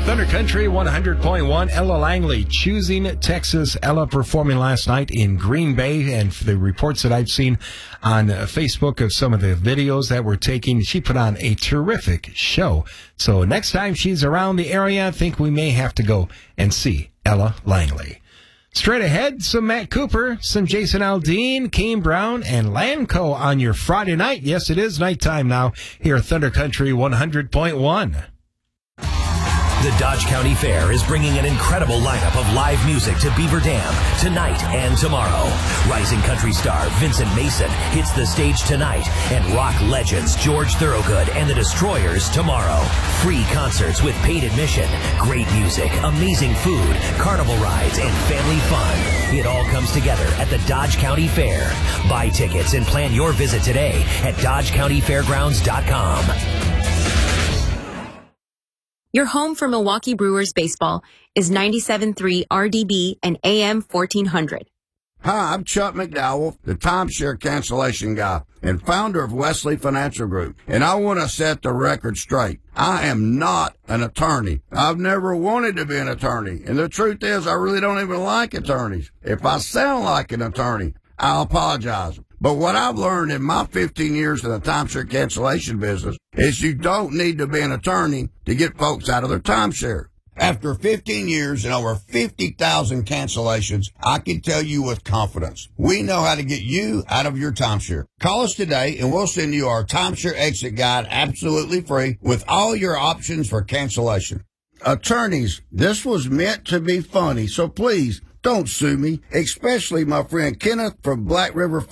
Thunder Country 100.1, Ella Langley, Choosing Texas. Ella performing last night in Green Bay, and for the reports that I've seen on Facebook of some of the videos that were taken, she put on a terrific show. So next time she's around the area, I think we may have to go and see Ella Langley. Straight ahead, some Matt Cooper, some Jason Aldean, Kane Brown, and Lanco on your Friday night. Yes, it is nighttime now here at Thunder Country 100.1. The Dodge County Fair is bringing an incredible lineup of live music to Beaver Dam tonight and tomorrow. Rising country star Vincent Mason hits the stage tonight, and rock legends George Thorogood and the Destroyers tomorrow. Free concerts with paid admission, great music, amazing food, carnival rides, and family fun. It all comes together at the Dodge County Fair. Buy tickets and plan your visit today at DodgeCountyFairgrounds.com. Your home for Milwaukee Brewers baseball is 97.3 RDB and AM 1400. Hi, I'm Chuck McDowell, the timeshare cancellation guy and founder of Wesley Financial Group. And I want to set the record straight. I am not an attorney. I've never wanted to be an attorney. And the truth is, I really don't even like attorneys. If I sound like an attorney, I'll apologize. But what I've learned in my 15 years in the timeshare cancellation business is you don't need to be an attorney to get folks out of their timeshare. After 15 years and over 50,000 cancellations, I can tell you with confidence, we know how to get you out of your timeshare. Call us today and we'll send you our timeshare exit guide absolutely free with all your options for cancellation. Attorneys, this was meant to be funny, so please don't sue me, especially my friend Kenneth from Black River